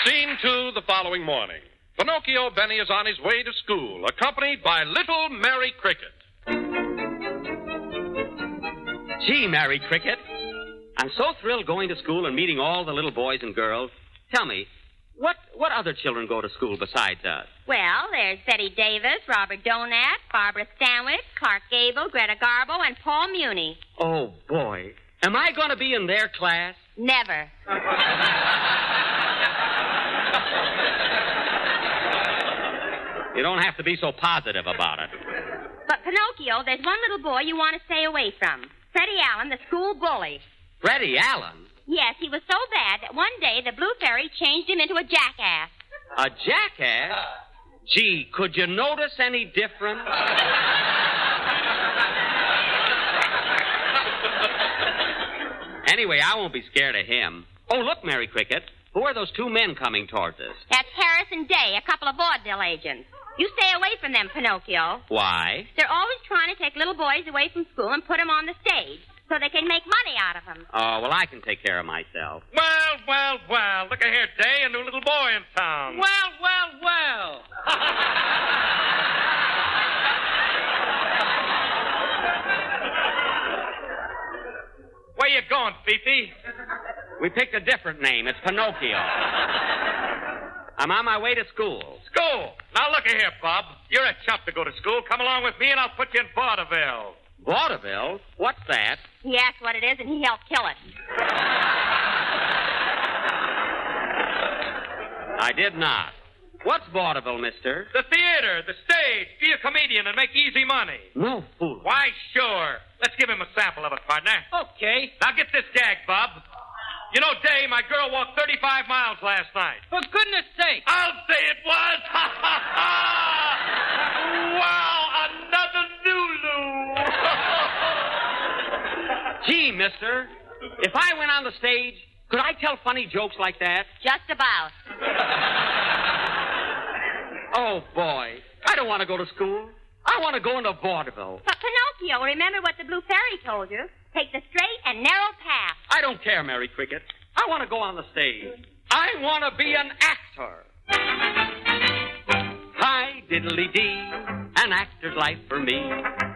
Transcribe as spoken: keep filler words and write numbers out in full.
Scene two the following morning. Pinocchio Benny is on his way to school, accompanied by little Mary Cricket. Gee, Mary Cricket, I'm so thrilled going to school and meeting all the little boys and girls. Tell me, what what other children go to school besides us? Well, there's Betty Davis, Robert Donat, Barbara Stanwyck, Clark Gable, Greta Garbo, and Paul Muni. Oh, boy. Am I going to be in their class? Never. You don't have to be so positive about it. But, Pinocchio, there's one little boy you want to stay away from. Freddie Allen, the school bully. Freddie Allen? Yes, he was so bad that one day the Blue Fairy changed him into a jackass. A jackass? Gee, could you notice any difference? Anyway, I won't be scared of him. Oh, look, Mary Cricket. Who are those two men coming towards us? That's Harris and Day, a couple of vaudeville agents. You stay away from them, Pinocchio. Why? They're always trying to take little boys away from school and put them on the stage so they can make money out of them. Oh, well, I can take care of myself. Well, well, well. Look at here, Day, a new little boy in town. Well, well, well. Where you going, Fifi? We picked a different name. It's Pinocchio. I'm on my way to school. School. Now, look at here, Bob. You're a chump to go to school. Come along with me, and I'll put you in vaudeville. Vaudeville? What's that? He asked what it is, and he helped kill it. I did not. What's vaudeville, mister? The theater, the stage. Be a comedian and make easy money. No fool. Why, sure. Let's give him a sample of it, partner. Okay. Now, get this gag, Bob. You know, Day, my girl walked thirty-five miles last night. For goodness sake. I'll say it was. Ha, ha, ha. Wow, another Lulu. Gee, mister, if I went on the stage, could I tell funny jokes like that? Just about. Oh, boy. I don't want to go to school. I want to go into vaudeville. But, Pinocchio, remember what the Blue Fairy told you. Take the straight and narrow path. I don't care, Mary Cricket. I want to go on the stage. I want to be an actor. Hi, diddly-dee, an actor's life for me.